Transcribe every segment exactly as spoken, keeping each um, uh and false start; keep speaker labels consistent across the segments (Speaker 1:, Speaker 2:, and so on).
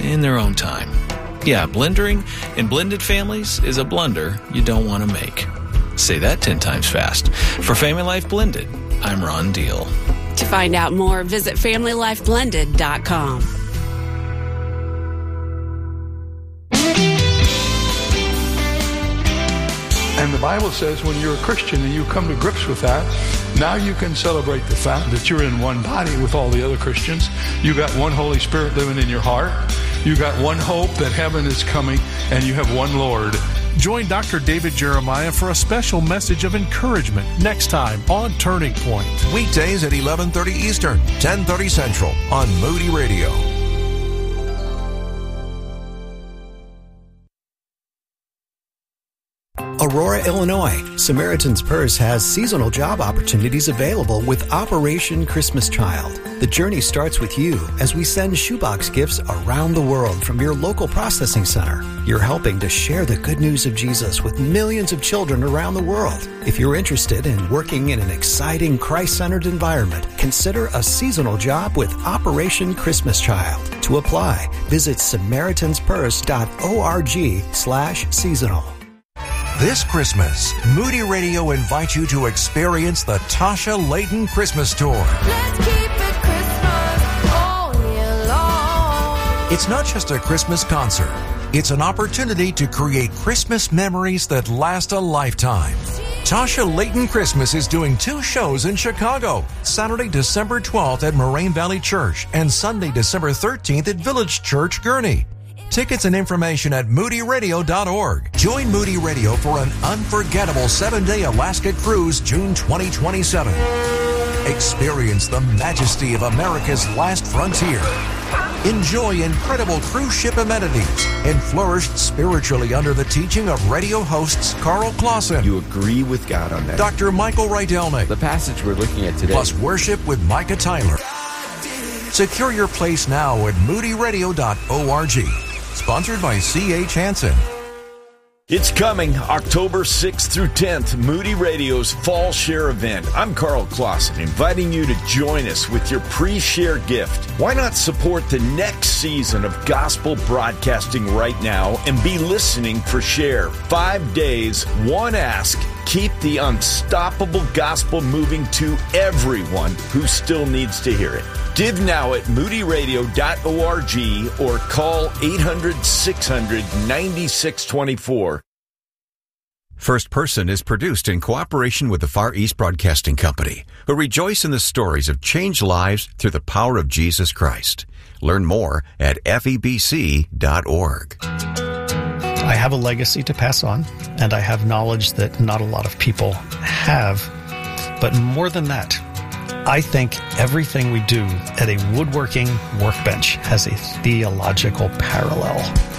Speaker 1: in their own time. Yeah, blendering in blended families is a blunder you don't want to make. Say that ten times fast. For Family Life Blended, I'm Ron Deal.
Speaker 2: To find out more, visit family life blended dot com.
Speaker 3: And the Bible says when you're a Christian and you come to grips with that, now you can celebrate the fact that you're in one body with all the other Christians. You got one Holy Spirit living in your heart. You got one hope that heaven is coming, and you have one Lord.
Speaker 4: Join Doctor David Jeremiah for a special message of encouragement next time on Turning Point.
Speaker 5: Weekdays at eleven thirty Eastern, ten thirty Central on Moody Radio.
Speaker 6: Aurora, Illinois. Samaritan's Purse has seasonal job opportunities available with Operation Christmas Child. The journey starts with you as we send shoebox gifts around the world from your local processing center. You're helping to share the good news of Jesus with millions of children around the world. If you're interested in working in an exciting Christ-centered environment, consider a seasonal job with Operation Christmas Child. To apply, visit samaritans purse dot org slash seasonal.
Speaker 5: This Christmas, Moody Radio invites you to experience the Tasha Layton Christmas Tour.
Speaker 7: Let's keep it Christmas all year long.
Speaker 5: It's not just a Christmas concert. It's an opportunity to create Christmas memories that last a lifetime. Tasha Layton Christmas is doing two shows in Chicago, Saturday, December twelfth at Moraine Valley Church and Sunday, December thirteenth at Village Church, Gurnee. Tickets and information at moody radio dot org. Join Moody Radio for an unforgettable seven-day Alaska cruise June twenty twenty-seven. Experience the majesty of America's last frontier. Enjoy incredible cruise ship amenities and flourish spiritually under the teaching of radio hosts Carl Clausen.
Speaker 8: You agree with God on that.
Speaker 5: Doctor Michael Rydelnik.
Speaker 8: The passage we're looking at today.
Speaker 5: Plus worship with Micah Tyler. Secure your place now at moody radio dot org. Sponsored by C H Hansen.
Speaker 9: It's coming, October sixth through tenth, Moody Radio's Fall Share event. I'm Carl Clausen, inviting you to join us with your pre-share gift. Why not support the next season of gospel broadcasting right now and be listening for Share? Five days, one ask. Keep the unstoppable gospel moving to everyone who still needs to hear it. Give now at moody radio dot org or call eight hundred, six hundred, ninety-six twenty-four.
Speaker 10: First Person is produced in cooperation with the Far East Broadcasting Company, who rejoice in the stories of changed lives through the power of Jesus Christ. Learn more at F E B C dot org.
Speaker 11: I have a legacy to pass on, and I have knowledge that not a lot of people have. But more than that, I think everything we do at a woodworking workbench has a theological parallel.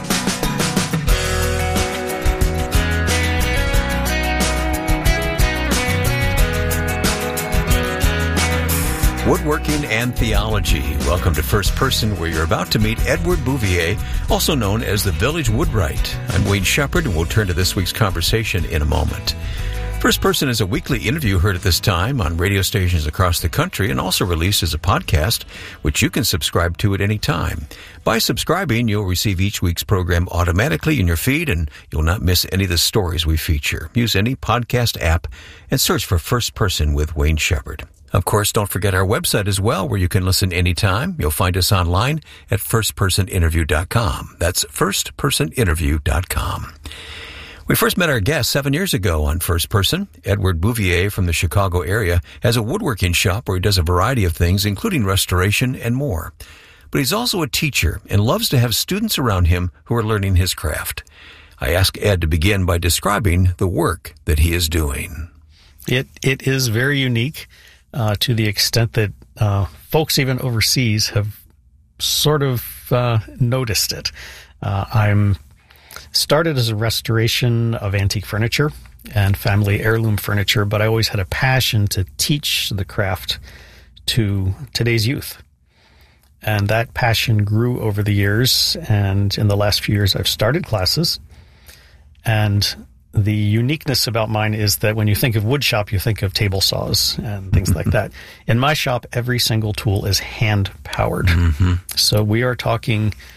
Speaker 10: Woodworking and Theology. Welcome to First Person, where you're about to meet Edward Bouvier, also known as the Village Woodwright. I'm Wayne Shepherd, and we'll turn to this week's conversation in a moment. First Person is a weekly interview heard at this time on radio stations across the country and also released as a podcast, which you can subscribe to at any time. By subscribing, you'll receive each week's program automatically in your feed, and you'll not miss any of the stories we feature. Use any podcast app and search for First Person with Wayne Shepherd. Of course, don't forget our website as well, where you can listen anytime. You'll find us online at first person interview dot com. That's first person interview dot com. We first met our guest seven years ago on First Person. Edward Bouvier from the Chicago area has a woodworking shop where he does a variety of things, including restoration and more. But he's also a teacher and loves to have students around him who are learning his craft. I asked Ed to begin by describing the work that he is doing.
Speaker 11: It It is very unique. Uh, to the extent that uh, folks even overseas have sort of uh, noticed it. Uh, I'm started as a restoration of antique furniture and family heirloom furniture, but I always had a passion to teach the craft to today's youth. And that passion grew over the years, and in the last few years I've started classes. And the uniqueness about mine is that when you think of wood shop, you think of table saws and things like that. In my shop, every single tool is hand-powered. Mm-hmm. So we are talking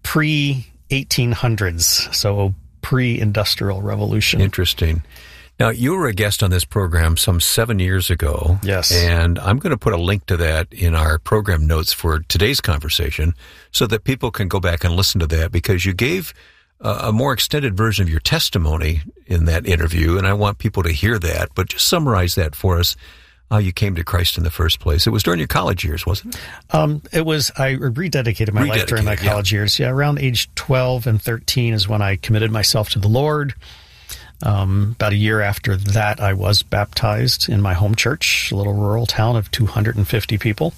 Speaker 11: pre eighteen hundreds, so pre-industrial revolution.
Speaker 10: Interesting. Now, you were a guest on this program some seven years ago.
Speaker 11: Yes.
Speaker 10: And I'm going to put a link to that in our program notes for today's conversation so that people can go back and listen to that, because you gave uh, a more extended version of your testimony in that interview, and I want people to hear that. But just summarize that for us, how you came to Christ in the first place. It was during your college years, wasn't it?
Speaker 11: Um, it was, I rededicated my life during my college
Speaker 10: yeah.
Speaker 11: years. Yeah, around age twelve and thirteen is when I committed myself to the Lord. Um, about a year after that, I was baptized in my home church, a little rural town of two hundred fifty people,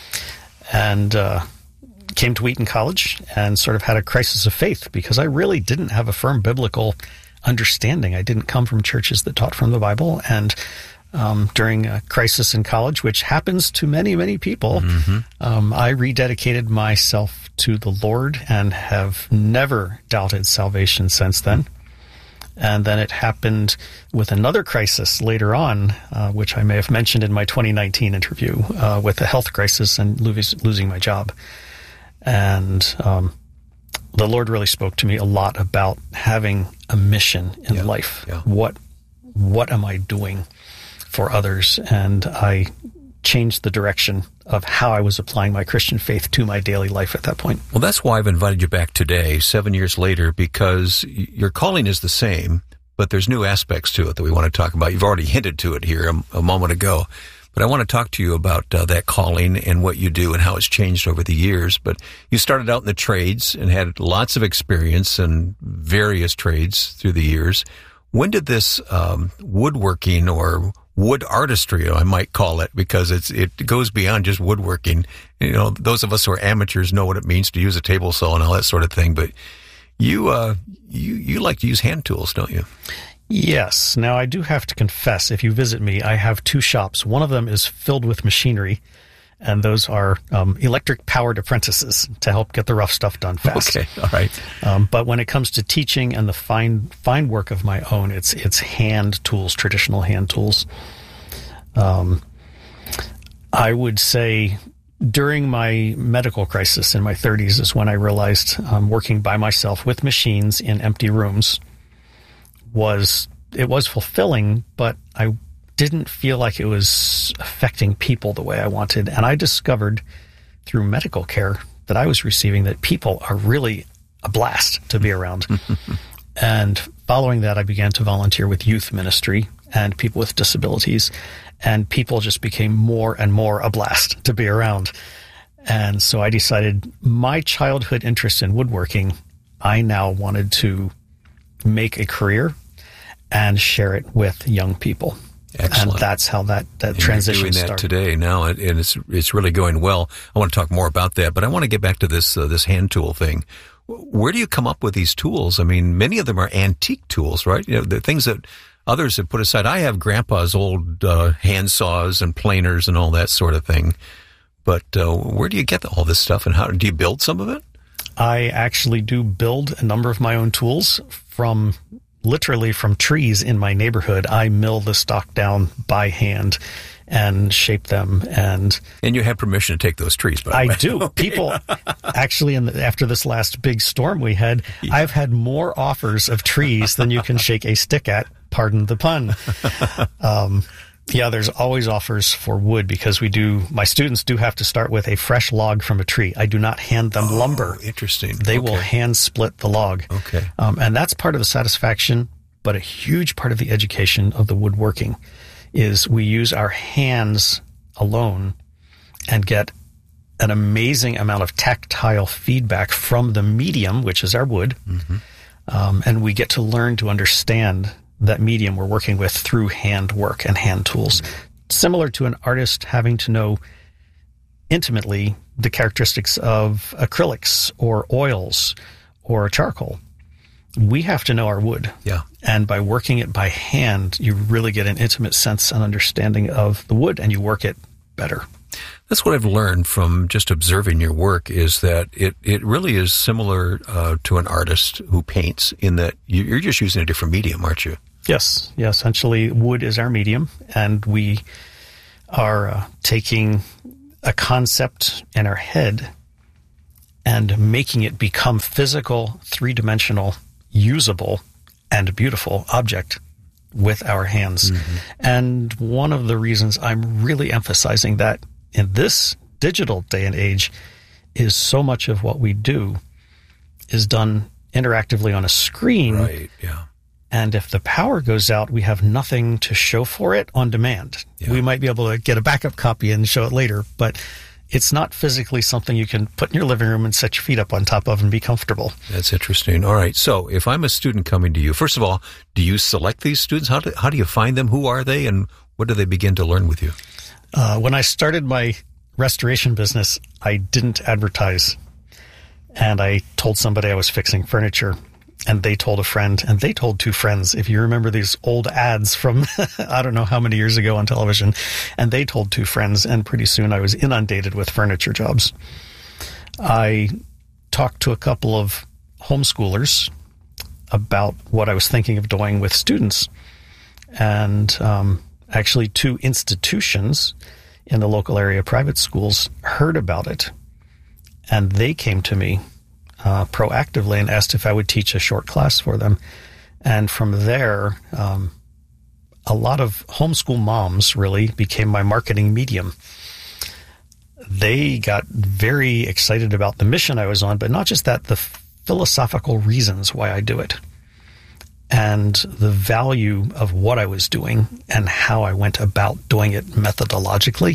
Speaker 11: and uh, came to Wheaton College and sort of had a crisis of faith because I really didn't have a firm biblical understanding. I didn't come from churches that taught from the Bible, and um, during a crisis in college, which happens to many, many people, mm-hmm. um, I rededicated myself to the Lord and have never doubted salvation since then. And then it happened with another crisis later on, uh, which I may have mentioned in my twenty nineteen interview, uh, with a health crisis and lo- losing my job. And um, the Lord really spoke to me a lot about having a mission in
Speaker 10: yeah,
Speaker 11: life.
Speaker 10: Yeah.
Speaker 11: What what am I doing for others? And I changed the direction of how I was applying my Christian faith to my daily life at that point.
Speaker 10: Well, that's why I've invited you back today, seven years later, because your calling is the same, but there's new aspects to it that we want to talk about. You've already hinted to it here a, a moment ago, but I want to talk to you about uh, that calling and what you do and how it's changed over the years. But you started out in the trades and had lots of experience in various trades through the years. When did this um, woodworking or wood artistry, I might call it, because it's it goes beyond just woodworking. You know, those of us who are amateurs know what it means to use a table saw and all that sort of thing. But you, uh, you, you like to use hand tools, don't you?
Speaker 11: Yes. Now, I do have to confess, if you visit me, I have two shops. One of them is filled with machinery, and those are um, electric-powered apprentices to help get the rough stuff done fast.
Speaker 10: Okay, all right.
Speaker 11: Um, but when it comes to teaching and the fine fine work of my own, it's it's hand tools, traditional hand tools. Um, I would say during my medical crisis in my thirties is when I realized um, working by myself with machines in empty rooms was it was fulfilling, but I didn't feel like it was affecting people the way I wanted. And I discovered through medical care that I was receiving that people are really a blast to be around. And following that, I began to volunteer with youth ministry and people with disabilities, and people just became more and more a blast to be around. And so I decided my childhood interest in woodworking, I now wanted to make a career and share it with young people.
Speaker 10: Excellent.
Speaker 11: And that's how that, that
Speaker 10: and
Speaker 11: transition
Speaker 10: you're doing that
Speaker 11: started.
Speaker 10: today now, and it's it's really going well. I want to talk more about that, but I want to get back to this uh, this hand tool thing. Where do you come up with these tools? I mean, many of them are antique tools, right? You know, the things that others have put aside. I have Grandpa's old uh, hand saws and planers and all that sort of thing. But uh, where do you get all this stuff, and how do you build some of it?
Speaker 11: I actually do build a number of my own tools from literally from trees in my neighborhood. I mill the stock down by hand and shape them. And
Speaker 10: and you have permission to take those trees, by the
Speaker 11: I
Speaker 10: way.
Speaker 11: do.
Speaker 10: Okay.
Speaker 11: People, actually, in the, after this last big storm we had, yeah. I've had more offers of trees than you can shake a stick at, pardon the pun. Um, yeah, there's always offers for wood because we do, my students do have to start with a fresh log from a tree. I do not hand them
Speaker 10: oh,
Speaker 11: lumber.
Speaker 10: Interesting.
Speaker 11: They
Speaker 10: okay.
Speaker 11: will hand split the log.
Speaker 10: Okay.
Speaker 11: Um, and that's part of the satisfaction, but a huge part of the education of the woodworking is we use our hands alone and get an amazing amount of tactile feedback from the medium, which is our wood. Mm-hmm. Um, and we get to learn to understand that medium we're working with through hand work and hand tools. Similar to an artist having to know intimately the characteristics of acrylics or oils or charcoal. We have to know our wood.
Speaker 10: Yeah.
Speaker 11: And by working it by hand, you really get an intimate sense and understanding of the wood, and you work it better.
Speaker 10: That's what I've learned from just observing your work is that it, it really is similar uh, to an artist who paints in that you're just using a different medium, aren't you?
Speaker 11: Yes. Yeah, essentially, wood is our medium, and we are uh, taking a concept in our head and making it become physical, three-dimensional, usable, and beautiful object with our hands. Mm-hmm. And one of the reasons I'm really emphasizing that in this digital day and age is so much of what we do is done interactively on a screen.
Speaker 10: Right, yeah.
Speaker 11: And if the power goes out, we have nothing to show for it on demand. Yeah. We might be able to get a backup copy and show it later, but it's not physically something you can put in your living room and set your feet up on top of and be comfortable.
Speaker 10: That's interesting. All right. So if I'm a student coming to you, first of all, do you select these students? How do, how do you find them? Who are they? And what do they begin to learn with you?
Speaker 11: Uh, when I started my restoration business, I didn't advertise. And I told somebody I was fixing furniture. And they told a friend, and they told two friends. If you remember these old ads from, I don't know how many years ago on television, and they told two friends, and pretty soon I was inundated with furniture jobs. I talked to a couple of homeschoolers about what I was thinking of doing with students, and um, actually two institutions in the local area, private schools, heard about it, and they came to me Uh, proactively and asked if I would teach a short class for them. And from there, um, a lot of homeschool moms really became my marketing medium. They got very excited about the mission I was on, but not just that, the philosophical reasons why I do it and the value of what I was doing and how I went about doing it methodologically.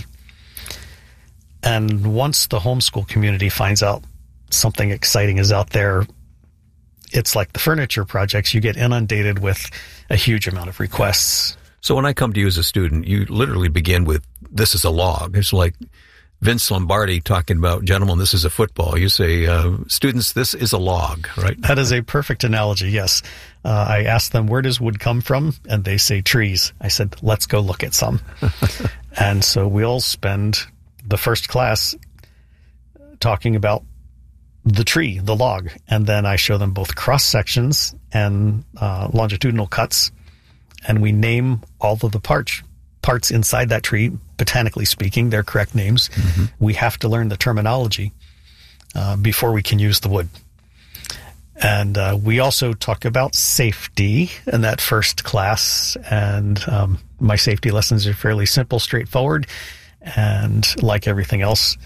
Speaker 11: And once the homeschool community finds out something exciting is out there, it's like the furniture projects. You get inundated with a huge amount of requests.
Speaker 10: So when I come to you as a student, you literally begin with, this is a log. It's like Vince Lombardi talking about, gentlemen, this is a football. You say, uh, students, this is a log, right?
Speaker 11: That is a perfect analogy, yes. Uh, I asked them, where does wood come from? And they say trees. I said, let's go look at some. And so we'll spend the first class talking about the tree, the log, and then I show them both cross sections and uh, longitudinal cuts, and we name all of the parts parts inside that tree. Botanically speaking, they're correct names. Mm-hmm. We have to learn the terminology uh, before we can use the wood. And uh, we also talk about safety in that first class, and um, my safety lessons are fairly simple, straightforward, and like everything else,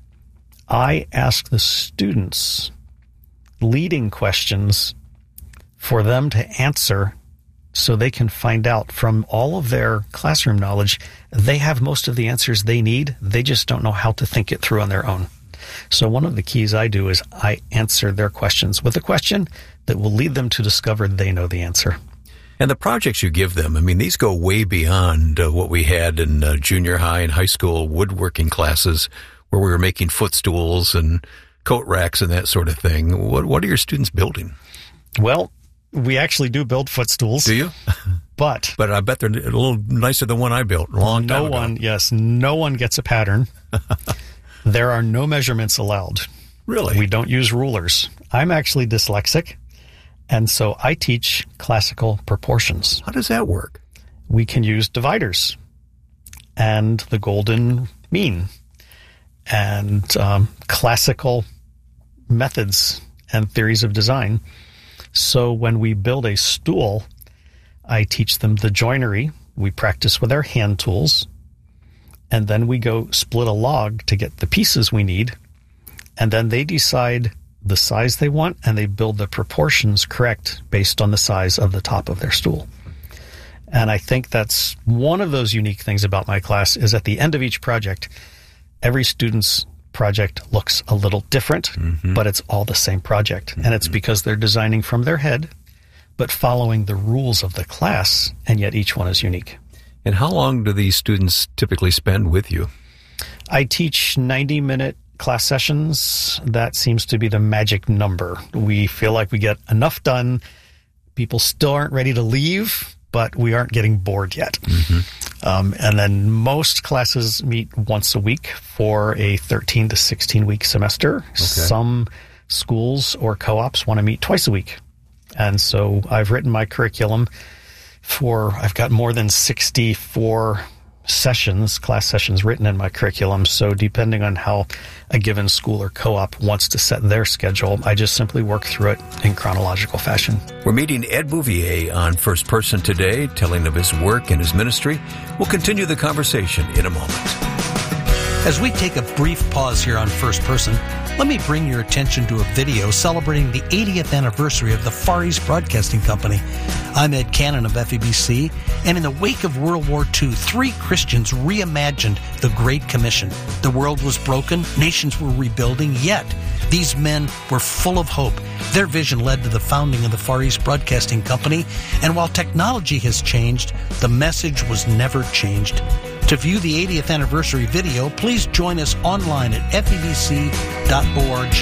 Speaker 11: I ask the students leading questions for them to answer so they can find out from all of their classroom knowledge. They have most of the answers they need. They just don't know how to think it through on their own. So one of the keys I do is I answer their questions with a question that will lead them to discover they know the answer.
Speaker 10: And the projects you give them, I mean, these go way beyond uh, what we had in uh, junior high and high school woodworking classes, where we were making footstools and coat racks and that sort of thing. What what are your students building?
Speaker 11: Well, we actually do build footstools.
Speaker 10: Do you?
Speaker 11: But
Speaker 10: but I bet they're a little nicer than one I built a long time
Speaker 11: no
Speaker 10: ago.
Speaker 11: one, yes, no one gets a pattern. There are no measurements allowed.
Speaker 10: Really?
Speaker 11: We don't use rulers. I'm actually dyslexic, and so I teach classical proportions.
Speaker 10: How does that work?
Speaker 11: We can use dividers and the golden mean and um, classical methods and theories of design. So when we build a stool, I teach them the joinery. We practice with our hand tools, and then we go split a log to get the pieces we need, and then they decide the size they want, and they build the proportions correct based on the size of the top of their stool. And I think that's one of those unique things about my class is at the end of each project, every student's project looks a little different, mm-hmm. but it's all the same project. Mm-hmm. And it's because they're designing from their head, but following the rules of the class, and yet each one is unique.
Speaker 10: And how long do these students typically spend with you?
Speaker 11: I teach ninety-minute class sessions. That seems to be the magic number. We feel like we get enough done. People still aren't ready to leave, but we aren't getting bored yet. Mm-hmm. Um, and then most classes meet once a week for a thirteen to sixteen week semester. Okay. Some schools or co-ops want to meet twice a week. And so I've written my curriculum for, I've got more than sixty-four sessions, class sessions written in my curriculum. So depending on how a given school or co-op wants to set their schedule, I just simply work through it in chronological fashion.
Speaker 10: We're meeting Ed Bouvier on First Person today, telling of his work and his ministry. We'll continue the conversation in a moment.
Speaker 12: As we take a brief pause here on First Person, let me bring your attention to a video celebrating the eightieth anniversary of the Far East Broadcasting Company. I'm Ed Cannon of F E B C, and in the wake of World War Two, three Christians reimagined the Great Commission. The world was broken, nations were rebuilding, yet these men were full of hope. Their vision led to the founding of the Far East Broadcasting Company, and while technology has changed, the message was never changed. To view the eightieth anniversary video, please join us online at F E B C dot org.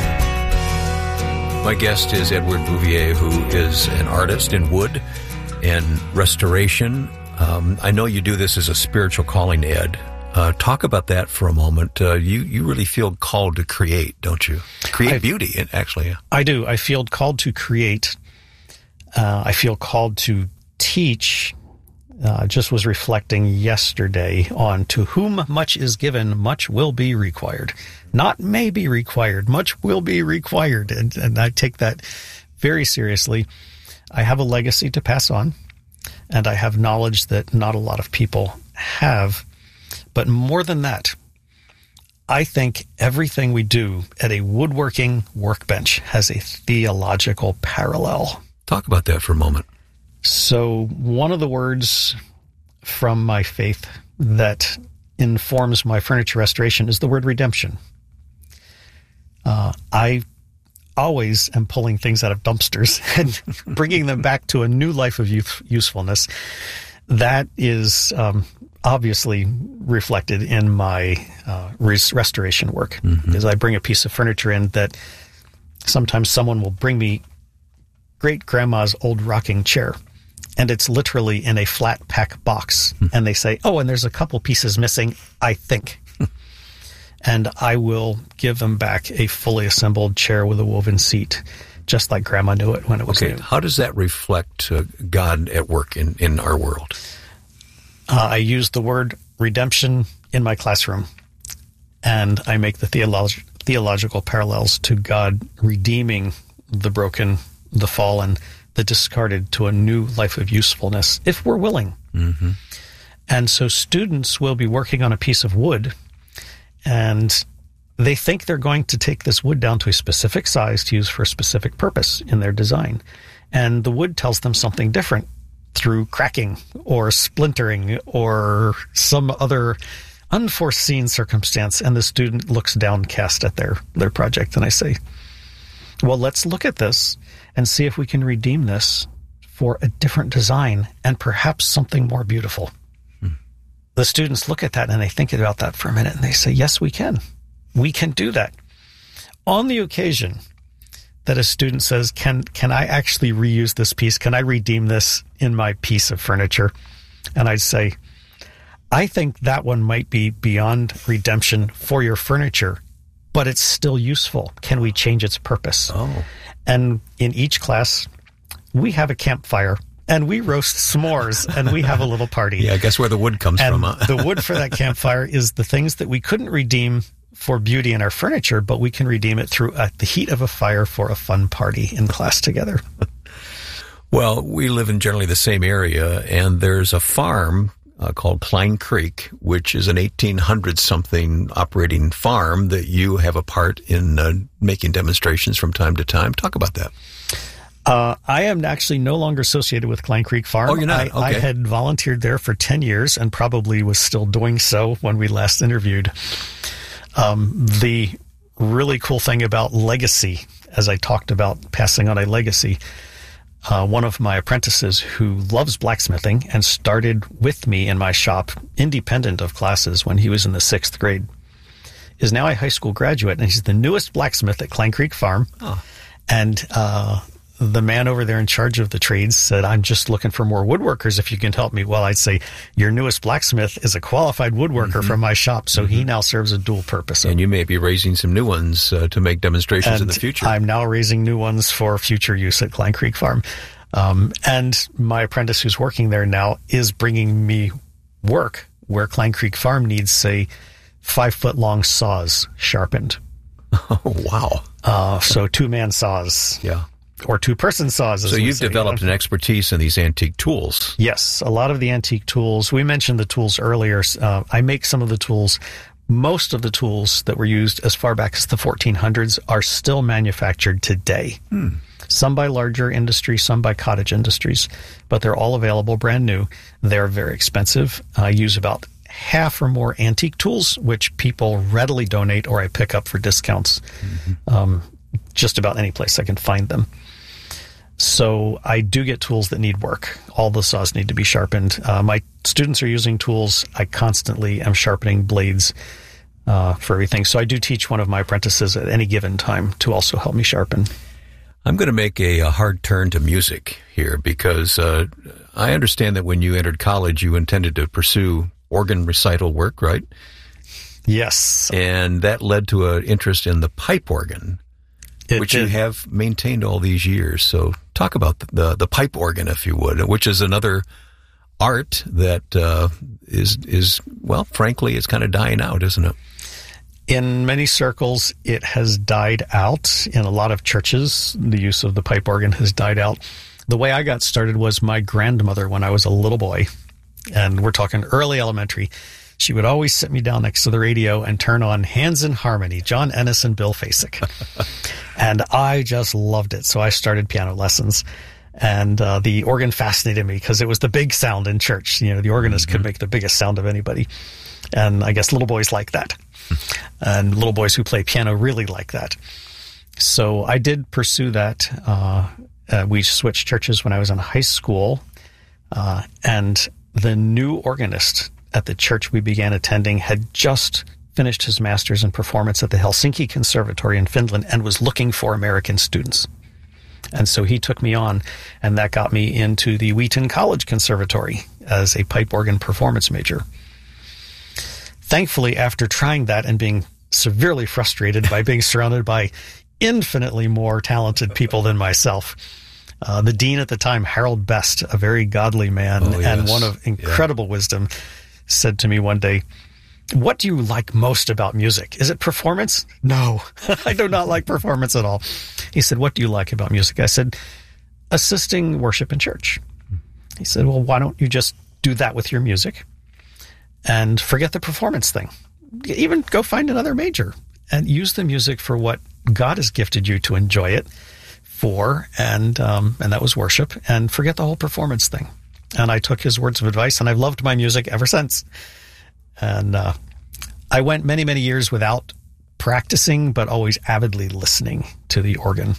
Speaker 10: My guest is Edward Bouvier, who is an artist in wood and restoration. Um, I know you do this as a spiritual calling, Ed. Uh, talk about that for a moment. Uh, you, you really feel called to create, don't you? Create I, beauty, actually. Yeah.
Speaker 11: I do. I feel called to create. Uh, I feel called to teach. Uh, just was reflecting yesterday on to whom much is given, much will be required. Not may be required, much will be required. And, and I take that very seriously. I have a legacy to pass on, and I have knowledge that not a lot of people have. But more than that, I think everything we do at a woodworking workbench has a theological parallel.
Speaker 10: Talk about that for a moment.
Speaker 11: So one of the words from my faith that informs my furniture restoration is the word redemption. Uh, I always am pulling things out of dumpsters and bringing them back to a new life of youth, usefulness. That is um, obviously reflected in my uh, res- restoration work. Mm-hmm. As I bring a piece of furniture in that sometimes someone will bring me great-grandma's old rocking chair, and it's literally in a flat pack box. Hmm. And they say, oh, and there's a couple pieces missing, I think. And I will give them back a fully assembled chair with a woven seat, just like Grandma knew it when it was
Speaker 10: okay.
Speaker 11: new.
Speaker 10: How does that reflect uh, God at work in, in our world?
Speaker 11: Uh, I use the word redemption in my classroom, and I make the theolog- theological parallels to God redeeming the broken, the fallen, the discarded to a new life of usefulness, if we're willing. Mm-hmm. And so students will be working on a piece of wood, and they think they're going to take this wood down to a specific size to use for a specific purpose in their design. And the wood tells them something different through cracking or splintering or some other unforeseen circumstance, and the student looks downcast at their, their project. And I say, well, let's look at this and see if we can redeem this for a different design and perhaps something more beautiful. Hmm. The students look at that and they think about that for a minute and they say, yes, we can. We can do that. On the occasion that a student says, can can I actually reuse this piece? Can I redeem this in my piece of furniture? And I'd say, I think that one might be beyond redemption for your furniture, but it's still useful. Can we change its purpose?
Speaker 10: Oh.
Speaker 11: And in each class, we have a campfire, and we roast s'mores, and we have a little party.
Speaker 10: Yeah, I guess where the wood comes
Speaker 11: and
Speaker 10: from. Huh?
Speaker 11: The wood for that campfire is the things that we couldn't redeem for beauty in our furniture, but we can redeem it through uh, the heat of a fire for a fun party in class together.
Speaker 10: Well, we live in generally the same area, and there's a farm uh, called Klein Creek, which is an eighteen hundred something operating farm that you have a part in uh, making demonstrations from time to time. Talk about that.
Speaker 11: Uh, I am actually no longer associated with Klein Creek Farm.
Speaker 10: Oh, you're not?
Speaker 11: I,
Speaker 10: Okay.
Speaker 11: I had volunteered there for ten years and probably was still doing so when we last interviewed. Um, the really cool thing about legacy, as I talked about passing on a legacy, uh, one of my apprentices who loves blacksmithing and started with me in my shop, independent of classes when he was in the sixth grade, is now a high school graduate, and he's the newest blacksmith at Klein Creek Farm.
Speaker 10: Oh.
Speaker 11: And uh, the man over there in charge of the trades said, I'm just looking for more woodworkers if you can help me. Well, I'd say your newest blacksmith is a qualified woodworker mm-hmm. from my shop, so mm-hmm. he now serves a dual purpose.
Speaker 10: And you may be raising some new ones uh, to make demonstrations
Speaker 11: and
Speaker 10: in the future.
Speaker 11: I'm now raising new ones for future use at Klein Creek Farm. Um, and my apprentice who's working there now is bringing me work where Klein Creek Farm needs, say, five-foot-long saws sharpened.
Speaker 10: Oh, wow.
Speaker 11: Uh, so two-man saws.
Speaker 10: Yeah.
Speaker 11: Or two-person saws.
Speaker 10: So you've say, developed you know? an expertise in these antique tools.
Speaker 11: Yes, a lot of the antique tools. We mentioned the tools earlier. Uh, I make some of the tools. Most of the tools that were used as far back as the fourteen hundreds are still manufactured today.
Speaker 10: Hmm.
Speaker 11: Some by larger industry, some by cottage industries, but they're all available brand new. They're very expensive. I use about half or more antique tools, which people readily donate or I pick up for discounts. Mm-hmm. Um, just about any place I can find them. So I do get tools that need work. All the saws need to be sharpened. Uh, my students are using tools. I constantly am sharpening blades uh, for everything. So I do teach one of my apprentices at any given time to also help me sharpen.
Speaker 10: I'm going to make a, a hard turn to music here because uh, I understand that when you entered college, you intended to pursue organ recital work, right?
Speaker 11: Yes.
Speaker 10: And that led to an interest in the pipe organ,
Speaker 11: it
Speaker 10: which
Speaker 11: did.
Speaker 10: you have maintained all these years. So talk about the, the, the pipe organ, if you would, which is another art that uh, is, is, well, frankly, it's kind of dying out, isn't it?
Speaker 11: In many circles, it has died out. In a lot of churches, the use of the pipe organ has died out. The way I got started was my grandmother when I was a little boy, and we're talking early elementary. She would always sit me down next to the radio and turn on Hands in Harmony, John Ennis and Bill Fasick. And I just loved it. So I started piano lessons. And uh, the organ fascinated me because it was the big sound in church. You know, the organist mm-hmm. could make the biggest sound of anybody. And I guess little boys like that. And little boys who play piano really like that. So I did pursue that. Uh, uh, we switched churches when I was in high school. Uh, and the new organist at the church we began attending had just finished his master's in performance at the Helsinki Conservatory in Finland and was looking for American students. And so he took me on, and that got me into the Wheaton College Conservatory as a pipe organ performance major. Thankfully, after trying that and being severely frustrated by being surrounded by infinitely more talented people than myself, uh, the dean at the time, Harold Best, a very godly man
Speaker 10: oh, yes.
Speaker 11: and one of incredible yeah. wisdom, said to me one day, "What do you like most about music? Is it performance?" "No, I do not like performance at all." He said, "What do you like about music?" I said, "Assisting worship in church." He said, "Well, why don't you just do that with your music and forget the performance thing? Even go find another major and use the music for what God has gifted you to enjoy it for." And, um, and that was worship, and forget the whole performance thing. And I took his words of advice, and I've loved my music ever since. And uh, I went many, many years without practicing, but always avidly listening to the organ.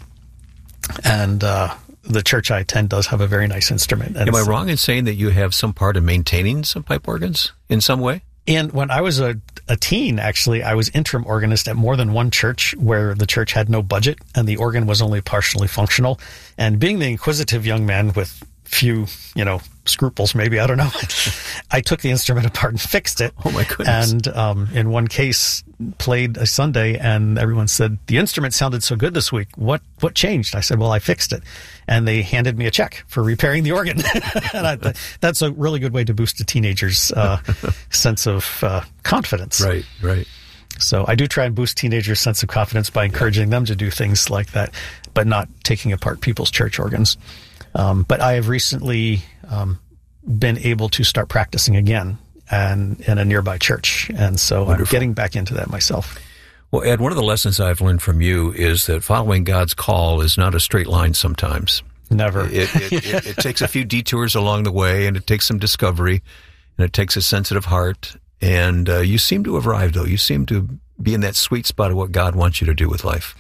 Speaker 11: And uh, the church I attend does have a very nice instrument. And
Speaker 10: Am I wrong in saying that you have some part of maintaining some pipe organs in some way?
Speaker 11: And when I was a, a teen, actually, I was interim organist at more than one church where the church had no budget and the organ was only partially functional. And being the inquisitive young man with few, you know, scruples, maybe, I don't know, I took the instrument apart and fixed it.
Speaker 10: Oh, my goodness.
Speaker 11: And um, in one case, played a Sunday, and everyone said, "The instrument sounded so good this week. What what changed?" I said, "Well, I fixed it." And they handed me a check for repairing the organ. And I, that's a really good way to boost a teenager's uh, sense of uh, confidence.
Speaker 10: Right, right.
Speaker 11: So I do try and boost teenagers' sense of confidence by encouraging them to do things like that, but not taking apart people's church organs. Um, but I have recently um, been able to start practicing again and in a nearby church. And so Wonderful. I'm getting back into that myself.
Speaker 10: Well, Ed, one of the lessons I've learned from you is that following God's call is not a straight line sometimes.
Speaker 11: Never.
Speaker 10: It, it, it, it takes a few detours along the way, and it takes some discovery, and it takes a sensitive heart. And uh, you seem to have arrived, though. You seem to be in that sweet spot of what God wants you to do with life.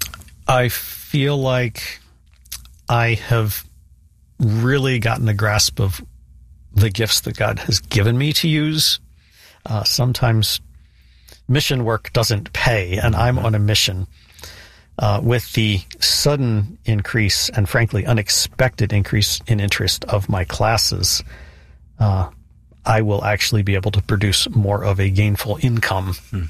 Speaker 11: I feel like I have really gotten a grasp of the gifts that God has given me to use. Uh, sometimes mission work doesn't pay, and I'm on a mission. Uh, with the sudden increase and, frankly, unexpected increase in interest of my classes, uh, I will actually be able to produce more of a gainful income. Hmm.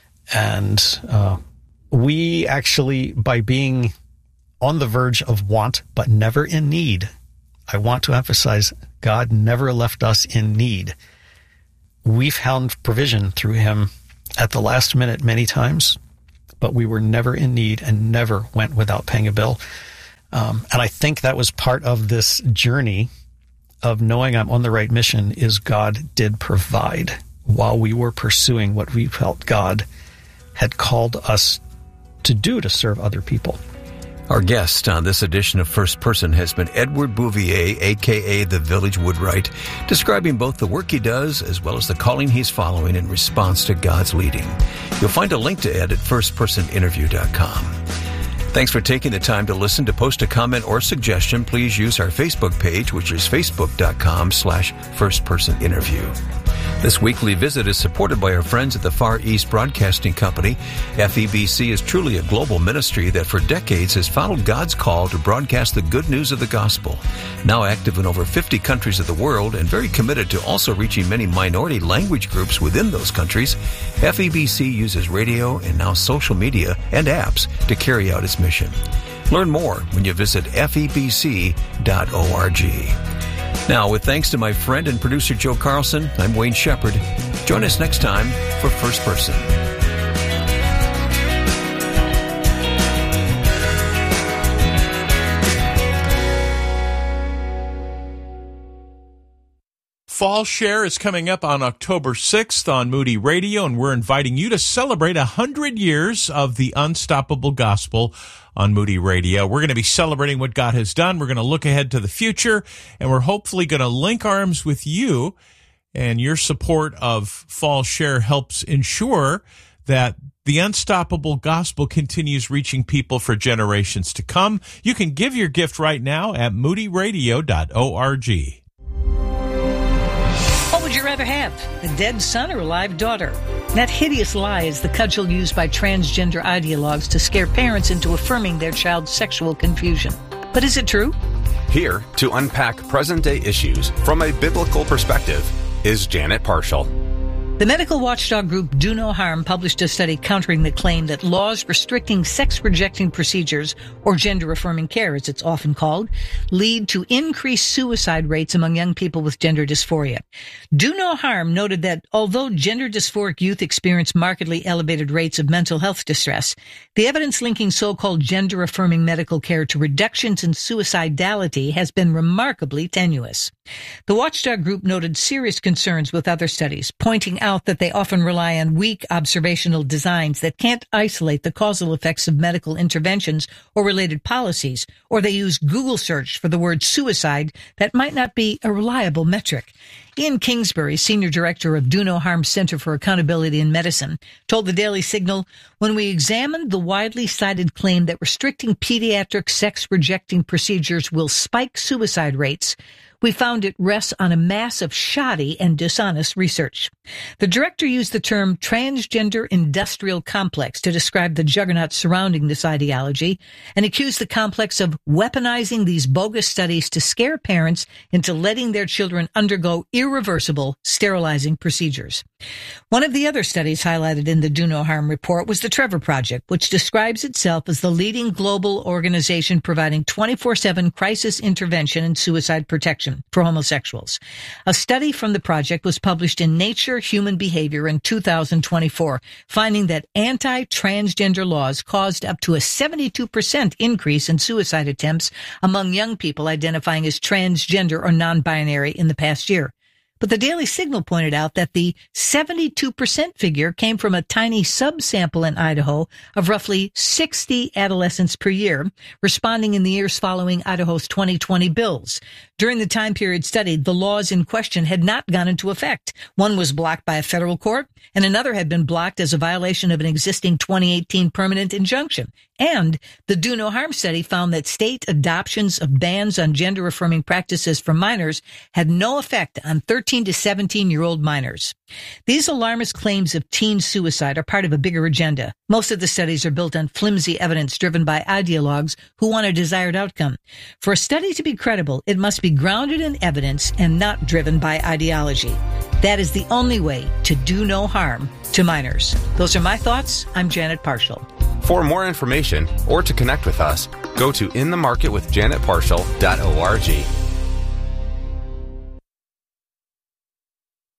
Speaker 11: And uh, we actually, by being on the verge of want but never in need, I want to emphasize God never left us in need. we found provision through him at the last minute many times, but we were never in need and never went without paying a bill. Um, and I think that was part of this journey of knowing I'm on the right mission, is God did provide while we were pursuing what we felt God had called us to do to serve other people.
Speaker 10: Our guest on this edition of First Person has been Edward Bouvier, a k a. the Village Woodwright, describing both the work he does as well as the calling he's following in response to God's leading. You'll find a link to Ed at first person interview dot com. Thanks for taking the time to listen. To post a comment or suggestion, please use our Facebook page, which is facebook.com slash firstpersoninterview. This weekly visit is supported by our friends at the Far East Broadcasting Company. F E B C is truly a global ministry that for decades has followed God's call to broadcast the good news of the gospel. Now active in over fifty countries of the world and very committed to also reaching many minority language groups within those countries, F E B C uses radio and now social media and apps to carry out its mission. Learn more when you visit F E B C dot org. Now, with thanks to my friend and producer Joe Carlson, I'm Wayne Shepherd. Join us next time for First Person.
Speaker 13: Fall Share is coming up on October sixth on Moody Radio, and we're inviting you to celebrate one hundred years of the Unstoppable Gospel on Moody Radio. We're going to be celebrating what God has done. We're going to look ahead to the future, and we're hopefully going to link arms with you. And your support of Fall Share helps ensure that the Unstoppable Gospel continues reaching people for generations to come. You can give your gift right now at moody radio dot org.
Speaker 14: What would you rather have, a dead son or a live daughter? That hideous lie is the cudgel used by transgender ideologues to scare parents into affirming their child's sexual confusion. But is it true?
Speaker 15: Here to unpack present-day issues from a biblical perspective is Janet Parshall.
Speaker 14: The medical watchdog group Do No Harm published a study countering the claim that laws restricting sex-rejecting procedures, or gender-affirming care as it's often called, lead to increased suicide rates among young people with gender dysphoria. Do No Harm noted that although gender dysphoric youth experience markedly elevated rates of mental health distress, the evidence linking so-called gender-affirming medical care to reductions in suicidality has been remarkably tenuous. The watchdog group noted serious concerns with other studies, pointing out that they often rely on weak observational designs that can't isolate the causal effects of medical interventions or related policies, or they use Google search for the word suicide that might not be a reliable metric. Ian Kingsbury, Senior Director of Do No Harm Center for Accountability in Medicine, told the Daily Signal, when we examined the widely cited claim that restricting pediatric sex-rejecting procedures will spike suicide rates, we found it rests on a mass of shoddy and dishonest research. The director used the term transgender industrial complex to describe the juggernaut surrounding this ideology and accused the complex of weaponizing these bogus studies to scare parents into letting their children undergo irreversible sterilizing procedures. One of the other studies highlighted in the Do No Harm report was the Trevor Project, which describes itself as the leading global organization providing twenty-four seven crisis intervention and suicide protection for homosexuals. A study from the project was published in Nature Human Behavior in two thousand twenty-four, finding that anti-transgender laws caused up to a seventy-two percent increase in suicide attempts among young people identifying as transgender or non-binary in the past year. But the Daily Signal pointed out that the seventy-two percent figure came from a tiny subsample in Idaho of roughly sixty adolescents per year, responding in the years following Idaho's twenty twenty bills. During the time period studied, the laws in question had not gone into effect. One was blocked by a federal court, and another had been blocked as a violation of an existing twenty eighteen permanent injunction. And the Do No Harm study found that state adoptions of bans on gender-affirming practices for minors had no effect on thirteen to seventeen-year-old minors. These alarmist claims of teen suicide are part of a bigger agenda. Most of the studies are built on flimsy evidence driven by ideologues who want a desired outcome. For a study to be credible, it must be grounded in evidence and not driven by ideology. That is the only way to do no harm to minors. Those are my thoughts. I'm Janet Parshall.
Speaker 15: For more information or to connect with us, go to in the market with janet parshall dot org.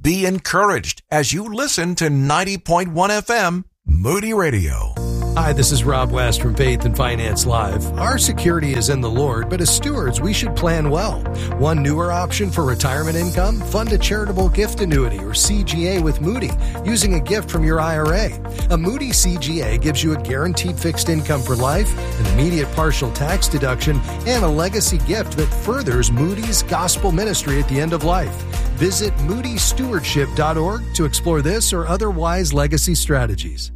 Speaker 5: Be encouraged as you listen to ninety point one F M Moody Radio.
Speaker 16: Hi, this is Rob West from Faith and Finance Live. Our security is in the Lord, but as stewards, we should plan well. One newer option for retirement income? Fund a charitable gift annuity or C G A with Moody using a gift from your I R A. A Moody C G A gives you a guaranteed fixed income for life, an immediate partial tax deduction, and a legacy gift that furthers Moody's gospel ministry at the end of life. Visit moody stewardship dot org to explore this or other wise legacy strategies.